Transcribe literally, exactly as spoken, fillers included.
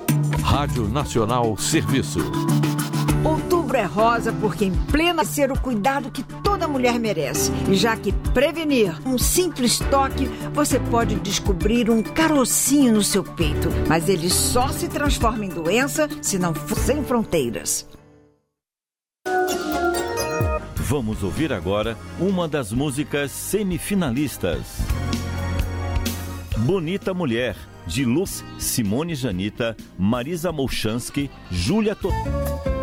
Rádio Nacional Serviço. Outubro é rosa porque em plena ser o cuidado que toda mulher merece. E já que prevenir um simples toque, você pode descobrir um carocinho no seu peito. Mas ele só se transforma em doença se não for sem fronteiras. Vamos ouvir agora uma das músicas semifinalistas. Bonita Mulher, de Luz, Simone Janita, Marisa Molchansky, Júlia Totó.